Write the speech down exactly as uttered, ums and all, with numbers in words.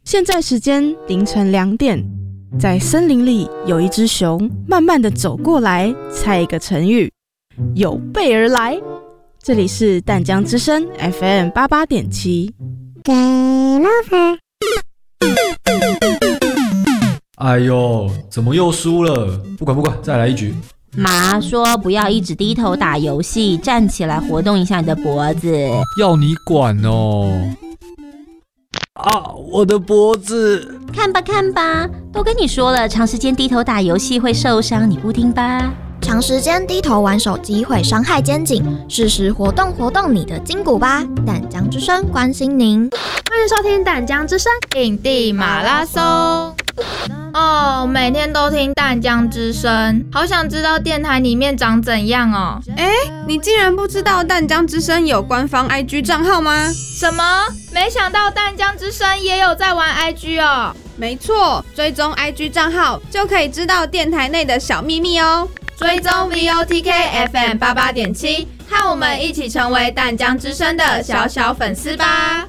现在时间凌晨两点，在森林里有一只熊慢慢的走过来，猜一个成语，有备而来。这里是淡江之声 F M 八八点七。 哎呦，怎么又输了？不管不管，再来一局。 妈说不要一直低头打游戏，站起来活动一下你的脖子。 要你管哦！啊，我的脖子！ 看吧看吧，都跟你说了，长时间低头打游戏会受伤，你不听吧？ 长时间低头玩手机会伤害肩颈，适时活动活动你的筋骨吧。淡江之声关心您， 欢迎收听淡江之声印地马拉松。哦，每天都听淡江之声，好想知道电台里面长怎样哦。 哎，你竟然不知道淡江之声有官方 I G 账号吗？ 什么？没想到淡江之声也有在玩 I G 哦。 没错，追踪 I G 账号就可以知道电台内的小秘密哦。 追踪 V O T K F M 八八点七，和我们一起成为淡江之声的小小粉丝吧。